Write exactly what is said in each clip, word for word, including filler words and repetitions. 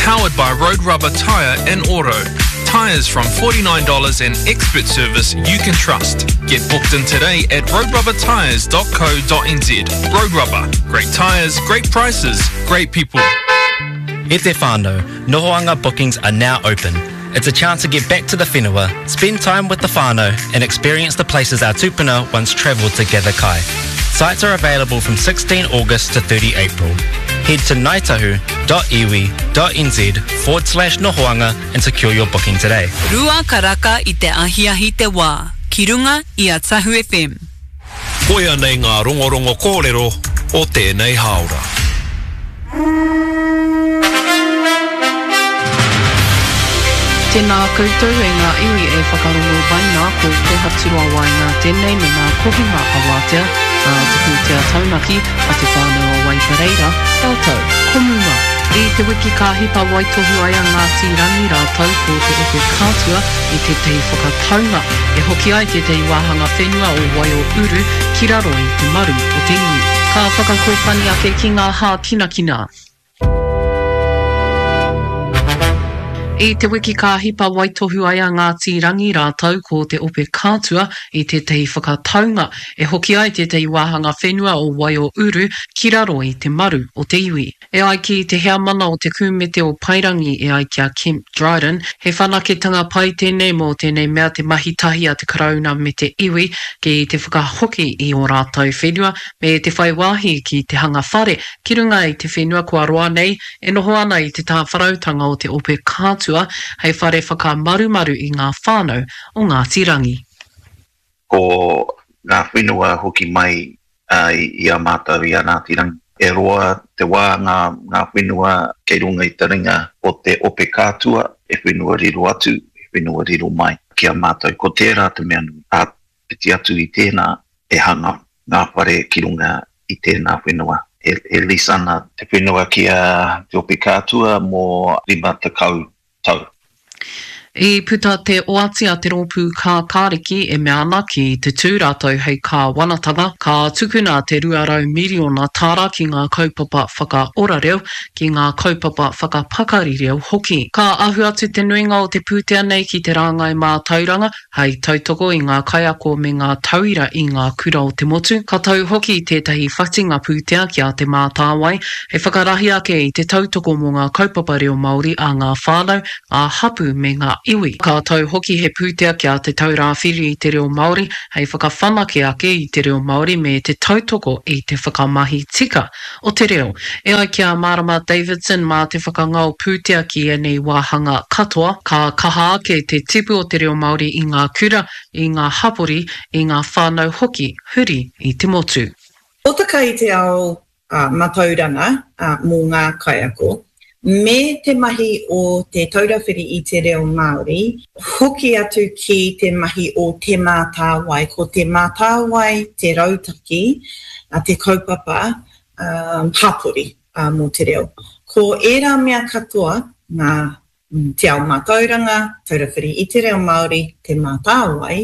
Powered by Road Rubber Tyre and Auto. Tyres from forty-nine dollars and expert service you can trust. Get booked in today at road rubber tyres dot co dot n z. Road Rubber. Great tyres, great prices, great people. E te whānau, Nohoanga bookings are now open. It's a chance to get back to the whenua, spend time with the whānau and experience the places our tupuna once travelled together kai. Sites are available from sixteenth August to thirtieth April. Head to naitahu dot iwi dot n z forward slash Nohoanga and secure your booking today. Rua karaka i te ahiahi te wā. Ki runga i a Tahu F M. Koia nei ngā rongorongo kōrero o tēnei haora. Tēnā koutou e ngā iwi e whakarongo waina ko te haturua waina tēnei me ngā kohima a wātea a te pūtea taunaki a te whānau o Waipareira, tātou, komuma. I te wiki ka hipa waitohu ai a Ngāti Rangi rātou ko te ope kātua i te tei whakataunga. E hoki ai te tei wāhanga whenua o Waio Uru ki raro i te maru o te iwi. Ka whakakōpani ake ki ngā hā kina kina. I te wiki ka hipa waitohu ai a Ngāti Rangi rātou ko te ope kātua i te tei whakataunga. E hoki ai te tei wāhanga whenua o Waio Uru ki raro i te maru o te iwi. E ai ki te hea mana o te kūmete o Pairangi e ai ki a Kemp Dryden. He whanaketanga pai tēnei mō tēnei mea te mahitahi a te karauna me te iwi ki te whakahoki i o rātou whenua me te whai wāhi ki te hanga whare. Ki runga i te whenua kua roa nei e noho ana i te tā wharautanga o te ope kātua hei whare whakamarumaru i ngā whānau o Ngāti Rangi. Ko ngā whenua hoki mai uh, i a mātau i a Ngāti Rangi. E roa te wā ngā, ngā whenua kei runga i taringa o te ope kātua e whenua riro atu, e whenua riro mai ki a mātau. Ko tērā te mea nui a piti atu i tēnā e hanga ngā whare ki runga i tēnā whenua. E, e lisana te whenua ki a te ope kātua mō rima te kau tau. I puta te oati a te rōpū kā kāriki e mea ana ki te tū rātou hei kā wanatanga, ka tukuna te ruarau miriona tāra ki ngā kaupapa whakaora reo, ki ngā kaupapa whakapakari reo hoki. Ka ahu atu te nuinga o te pūtea nei ki te rāngai mā tauranga, hei tautoko i ngā kaiako me ngā tauira i ngā kura o te motu. Ka tau hoki i tētahi whatinga pūtea ki a te mā tāwai, he whakarahi ake i te tautoko mō ngā kaupapa reo Māori a ngā whānau, a hapu me ngā iwi. Ka tau hoki he pūtea ki a te taurāwhiri i te reo Māori, hei whakawhanake ake i te reo Māori me te tautoko i te whakamahi tika o te reo. E ai ki a Marama Davidson mā te whakangau pūtea ki e nei wāhanga katoa, ka kaha ake te tipu o te reo Māori i ngā kura, i ngā hapori, i ngā whānau hoki, huri i te motu. O taka i te ao uh, matauranga uh, mō ngā kaiako, me te mahi o te taurawhiri i te reo Māori, hoki atu ki te mahi o te mātāwai, ko te mātāwai, te rautaki, a te kaupapa, um, hapori uh, mō te reo. Ko era mea katoa, ngā mm, te ao mātauranga, taurawhiri i te reo Māori, te mātāwai,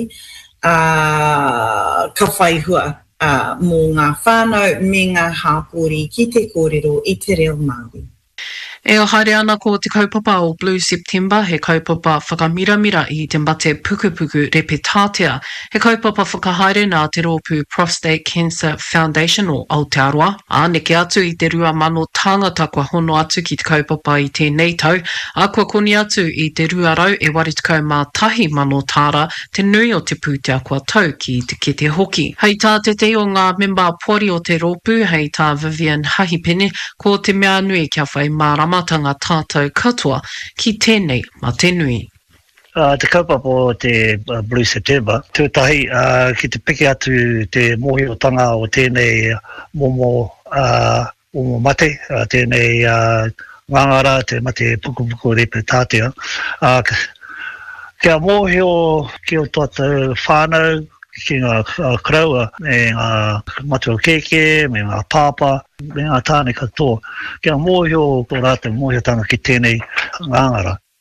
uh, ka whaihua uh, mō ngā whānau me ngā hapori ki te kōrero i te reo Māori. E o haere ana ko te kaupapa o Blue September, he kaupapa whakamiramira i te mate pukupuku repetātea. He kaupapa whakahaere nā te rōpū Prostate Cancer Foundation o Aotearoa. A neke atu i te rua mano tāngata kua hono atu ki te kaupapa i tēnei tau. A kua koni atu i te rua rau e waritukau mā tahi mano tāra te nui o te pūtea kua tau ki te kete hoki. Hei tā te te o ngā memba pori o te rōpū, hei tā Vivian Hahipene, ko te mea nui kia whai mārama matanga tātou katoa ki tēnei mā te nui. Uh, te kaupapa o te uh, Blue September, tūtahi uh, ki te peke atu te mohiotanga o tēnei momo, uh, momo mate, uh, tēnei uh, ngangara, te mate pukupuku repetātea. Uh, kia mohio ki o tātou whānau, ki ngā uh, kraua, me ngā matua keke, me ngā pāpa, me ngā tāne katoa. Kia mōhio tō rātou mōhiotanga ki tēnei ngāngara.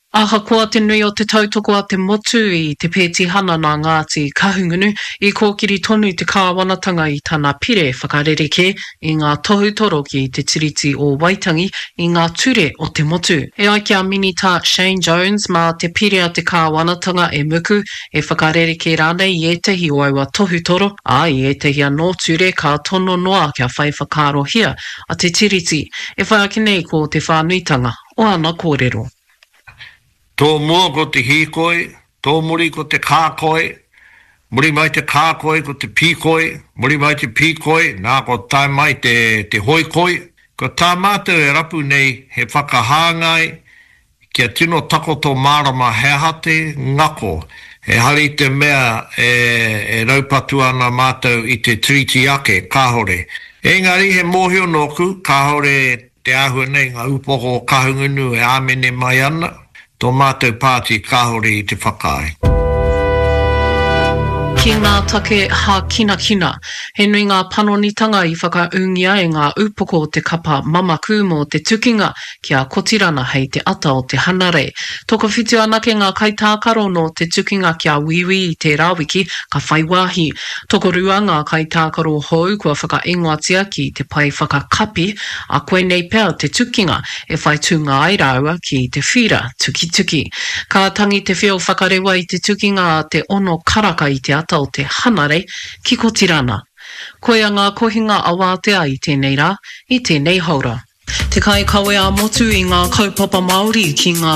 Aha kua te nui o te tautoko a te motu I te pēti hana nā Ngāti Kahungunu I kōkiri tonu te kāwanatanga I tana pire whakarereke I ngā tohutoro ki te tiriti o Waitangi I ngā ture o te motu. E ai kia minita Shane Jones mā te pire a te kāwanatanga e muku e whakarereke rānei I etahi o aua tohutoro a I etahi anō ture ka tono noa kia whai whakarohia a te tiriti e whai nei ko te whānuitanga o ana kōrero. Tō mua ko te hīkoi, tō muri ko te kākoi, muri mai te kākoi ko te pīkoi, muri mai te pīkoi, nā ko tai mai te, te hoikoi. Ko tā mātou e rapu nei he whakahāngai, kia tino tako tō mārama hehate ngako. He hari te mea e, e raupatu ana mātou I te treaty ake, kāhore. Engari he mōhio nōku, kāhore te āhua nei ngā upoko kahungunu e āmene mai ana. Tō mātou pāti kāhore I te whakae. Ki ngā take hā kina kina, he nui ngā panonitanga I whakaungia e ngā upoko o te kapa mamaku mō te tukinga kia kotirana hei te ata o te hanare. Toko whitu anake ngā kaitākaro no te tukinga kia wiwi I te rāwiki ka whaiwahi. Toko rua ngā kaitākaro hou kua whakaingoatia ki te pai whakakapi a koe nei pēr te tukinga e whai tūnga ai rāua ki te whira tuki tuki. Ka tangi te whio whakarewa I te tukinga a te ono karaka I te ata o te hanare ki ko tirana. Koe a ngā kohinga awātea I tēnei rā, I tēnei haura. Te kai kawe a motu I ngā kaupapa Māori ki ngā